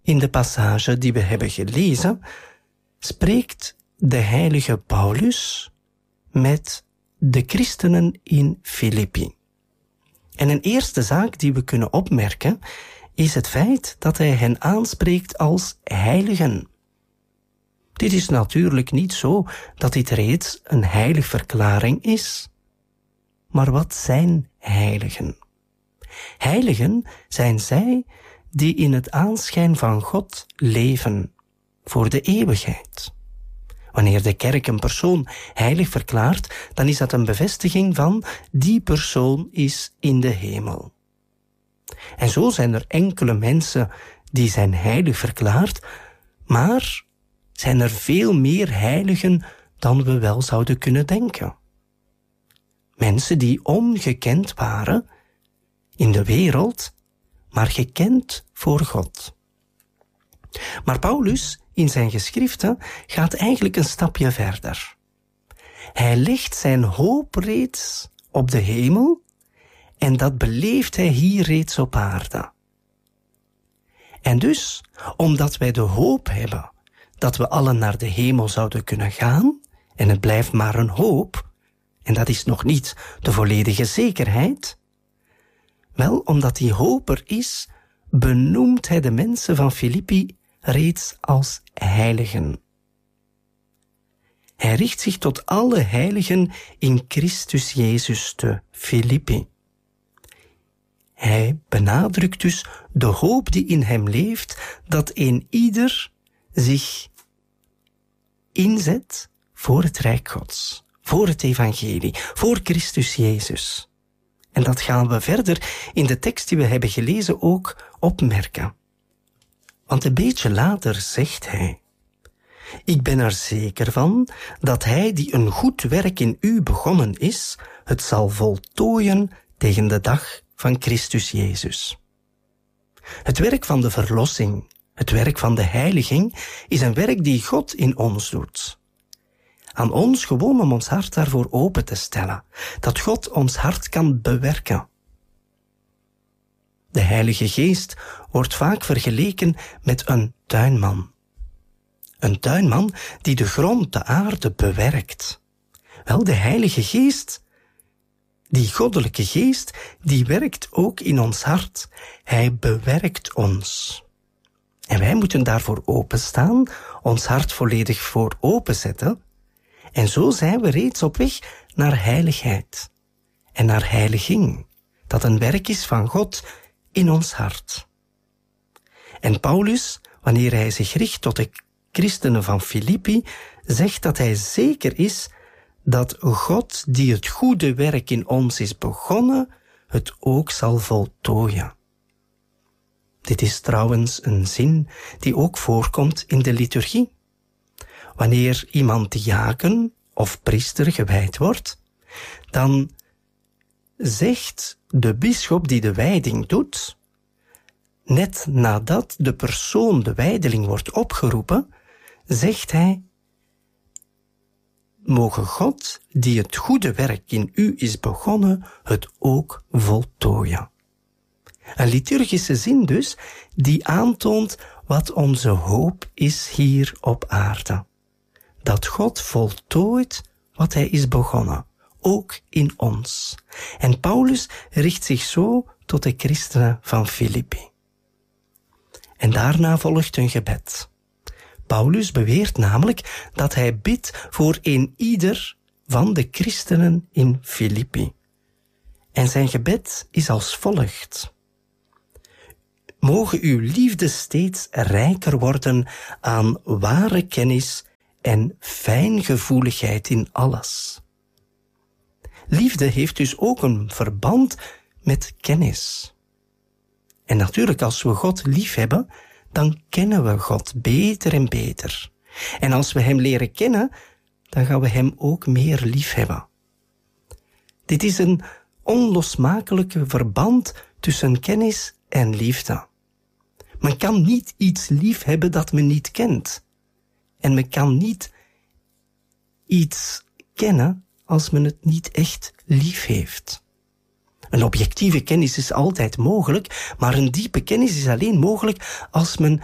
In de passage die we hebben gelezen spreekt de heilige Paulus met de christenen in Filippi. En een eerste zaak die we kunnen opmerken is het feit dat hij hen aanspreekt als heiligen. Dit is natuurlijk niet zo dat dit reeds een heiligverklaring is. Maar wat zijn heiligen? Heiligen zijn zij die in het aanschijn van God leven voor de eeuwigheid. Wanneer de kerk een persoon heilig verklaart, dan is dat een bevestiging van die persoon is in de hemel. En zo zijn er enkele mensen die zijn heilig verklaard, maar zijn er veel meer heiligen dan we wel zouden kunnen denken. Mensen die ongekend waren in de wereld, maar gekend voor God. Maar Paulus in zijn geschriften gaat eigenlijk een stapje verder. Hij legt zijn hoop reeds op de hemel en dat beleeft hij hier reeds op aarde. En dus, omdat wij de hoop hebben dat we allen naar de hemel zouden kunnen gaan, en het blijft maar een hoop, en dat is nog niet de volledige zekerheid, wel, omdat die hoop er is, benoemt hij de mensen van Filippi reeds als heiligen. Hij richt zich tot alle heiligen in Christus Jezus te Filippi. Hij benadrukt dus de hoop die in hem leeft, dat een ieder zich inzet voor het Rijk Gods, voor het evangelie, voor Christus Jezus. En dat gaan we verder in de tekst die we hebben gelezen ook opmerken. Want een beetje later zegt hij: ik ben er zeker van dat hij die een goed werk in u begonnen is, het zal voltooien tegen de dag van Christus Jezus. Het werk van de verlossing, het werk van de heiliging, is een werk die God in ons doet. Aan ons gewoon om ons hart daarvoor open te stellen, dat God ons hart kan bewerken. De Heilige Geest wordt vaak vergeleken met een tuinman. Een tuinman die de grond, de aarde bewerkt. Wel, de Heilige Geest, die goddelijke Geest, die werkt ook in ons hart. Hij bewerkt ons. En wij moeten daarvoor openstaan, ons hart volledig voor openzetten. En zo zijn we reeds op weg naar heiligheid en naar heiliging, dat een werk is van God in ons hart. En Paulus, wanneer hij zich richt tot de christenen van Filippi, zegt dat hij zeker is dat God, die het goede werk in ons is begonnen, het ook zal voltooien. Dit is trouwens een zin die ook voorkomt in de liturgie. Wanneer iemand diaken of priester gewijd wordt, dan zegt de bisschop die de wijding doet, net nadat de persoon, de wijdeling, wordt opgeroepen, zegt hij: moge God, die het goede werk in u is begonnen, het ook voltooien. Een liturgische zin dus, die aantoont wat onze hoop is hier op aarde. Dat God voltooit wat hij is begonnen, ook in ons. En Paulus richt zich zo tot de christenen van Filippi. En daarna volgt een gebed. Paulus beweert namelijk dat hij bidt voor een ieder van de christenen in Filippi. En zijn gebed is als volgt: moge uw liefde steeds rijker worden aan ware kennis en fijngevoeligheid in alles. Liefde heeft dus ook een verband met kennis. En natuurlijk, als we God lief hebben, dan kennen we God beter en beter. En als we hem leren kennen, dan gaan we hem ook meer lief hebben. Dit is een onlosmakelijke verband tussen kennis en liefde. Men kan niet iets lief hebben dat men niet kent. En men kan niet iets kennen als men het niet echt lief heeft. Een objectieve kennis is altijd mogelijk, maar een diepe kennis is alleen mogelijk als men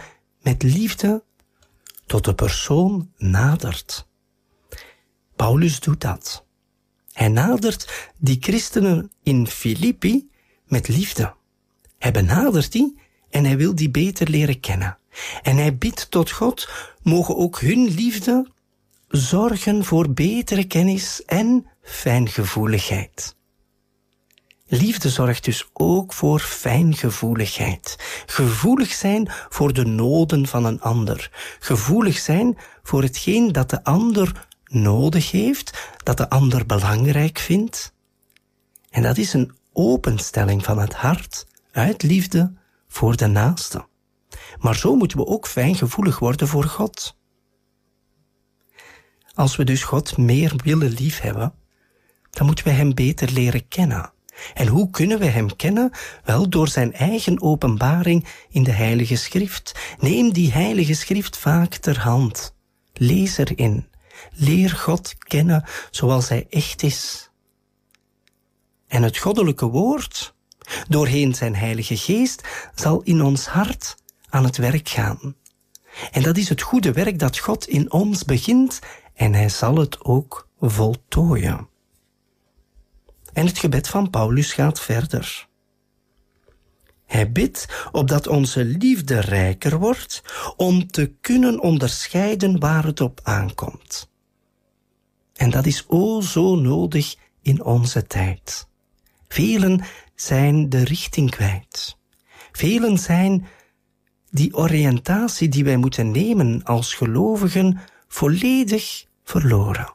met liefde tot de persoon nadert. Paulus doet dat. Hij nadert die christenen in Filippi met liefde. Hij benadert die en hij wil die beter leren kennen. En hij bidt tot God, mogen ook hun liefde zorgen voor betere kennis en fijngevoeligheid. Liefde zorgt dus ook voor fijngevoeligheid. Gevoelig zijn voor de noden van een ander. Gevoelig zijn voor hetgeen dat de ander nodig heeft, dat de ander belangrijk vindt. En dat is een openstelling van het hart uit liefde voor de naaste. Maar zo moeten we ook fijngevoelig worden voor God. Als we dus God meer willen liefhebben, dan moeten we hem beter leren kennen. En hoe kunnen we hem kennen? Wel, door zijn eigen openbaring in de Heilige Schrift. Neem die Heilige Schrift vaak ter hand. Lees erin. Leer God kennen zoals hij echt is. En het goddelijke woord, doorheen zijn Heilige Geest, zal in ons hart aan het werk gaan. En dat is het goede werk dat God in ons begint en hij zal het ook voltooien. En het gebed van Paulus gaat verder. Hij bidt opdat onze liefde rijker wordt om te kunnen onderscheiden waar het op aankomt. En dat is o zo nodig in onze tijd. Velen zijn de richting kwijt. Velen zijn die oriëntatie die wij moeten nemen als gelovigen volledig verloren.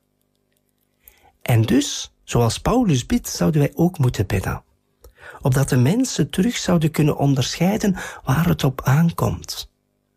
En dus, zoals Paulus bidt, zouden wij ook moeten bidden. Opdat de mensen terug zouden kunnen onderscheiden waar het op aankomt.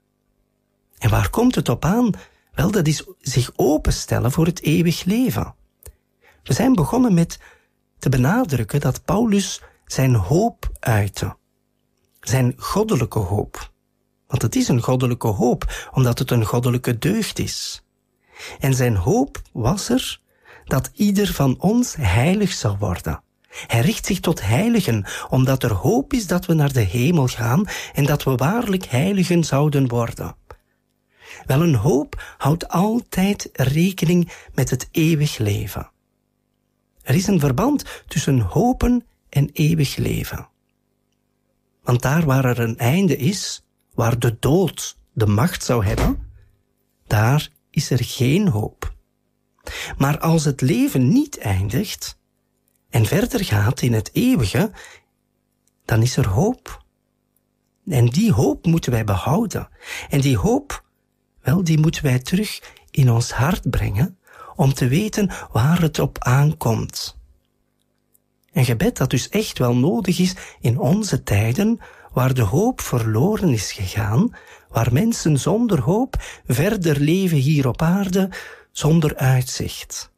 En waar komt het op aan? Wel, dat is zich openstellen voor het eeuwig leven. We zijn begonnen met te benadrukken dat Paulus zijn hoop uitte. Zijn goddelijke hoop. Want het is een goddelijke hoop, omdat het een goddelijke deugd is. En zijn hoop was er dat ieder van ons heilig zou worden. Hij richt zich tot heiligen, omdat er hoop is dat we naar de hemel gaan en dat we waarlijk heiligen zouden worden. Wel, een hoop houdt altijd rekening met het eeuwig leven. Er is een verband tussen hopen en eeuwig leven. Want daar waar er een einde is, waar de dood de macht zou hebben, daar is er geen hoop. Maar als het leven niet eindigt en verder gaat in het eeuwige, dan is er hoop. En die hoop moeten wij behouden. En die hoop, wel, die moeten wij terug in ons hart brengen om te weten waar het op aankomt. Een gebed dat dus echt wel nodig is in onze tijden, waar de hoop verloren is gegaan, waar mensen zonder hoop verder leven hier op aarde, zonder uitzicht.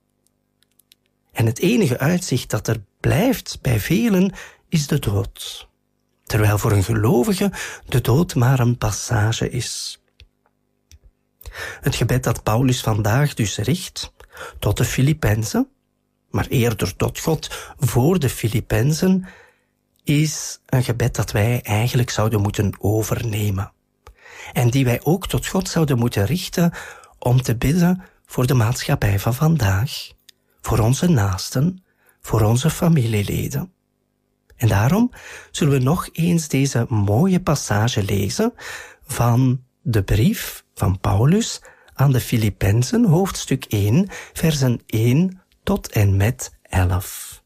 En het enige uitzicht dat er blijft bij velen is de dood. Terwijl voor een gelovige de dood maar een passage is. Het gebed dat Paulus vandaag dus richt tot de Filippenzen, maar eerder tot God voor de Filippenzen, is een gebed dat wij eigenlijk zouden moeten overnemen. En die wij ook tot God zouden moeten richten om te bidden voor de maatschappij van vandaag, voor onze naasten, voor onze familieleden. En daarom zullen we nog eens deze mooie passage lezen van de brief van Paulus aan de Filippenzen, hoofdstuk 1, versen 1 tot en met 11.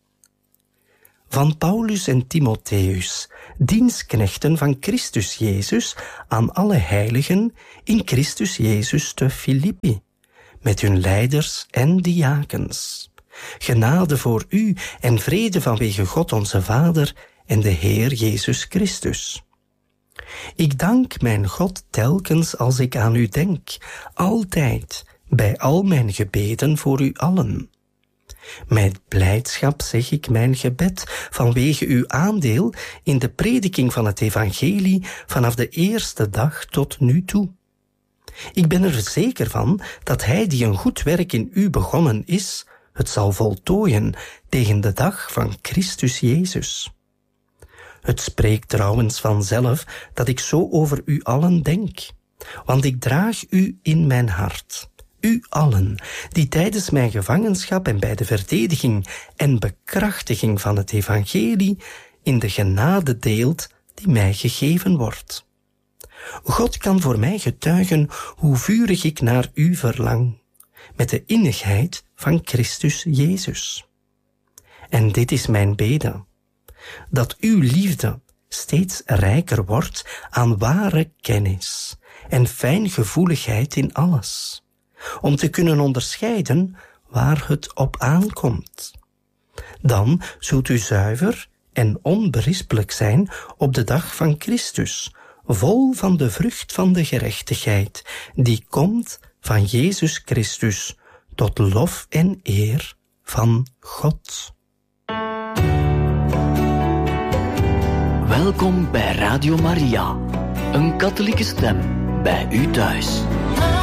Van Paulus en Timotheus, dienstknechten van Christus Jezus, aan alle heiligen in Christus Jezus te Filippi, met hun leiders en diakens. Genade voor u en vrede vanwege God onze Vader en de Heer Jezus Christus. Ik dank mijn God telkens als ik aan u denk, altijd, bij al mijn gebeden voor u allen. Met blijdschap zeg ik mijn gebed vanwege uw aandeel in de prediking van het evangelie vanaf de eerste dag tot nu toe. Ik ben er zeker van dat hij die een goed werk in u begonnen is, het zal voltooien tegen de dag van Christus Jezus. Het spreekt trouwens vanzelf dat ik zo over u allen denk. Want ik draag u in mijn hart. U allen, die tijdens mijn gevangenschap en bij de verdediging en bekrachtiging van het evangelie in de genade deelt die mij gegeven wordt. God kan voor mij getuigen hoe vurig ik naar u verlang, met de innigheid van Christus Jezus. En dit is mijn bede, dat uw liefde steeds rijker wordt aan ware kennis en fijngevoeligheid in alles, om te kunnen onderscheiden waar het op aankomt. Dan zult u zuiver en onberispelijk zijn op de dag van Christus, vol van de vrucht van de gerechtigheid, die komt van Jezus Christus, tot lof en eer van God. Welkom bij Radio Maria, een katholieke stem bij u thuis.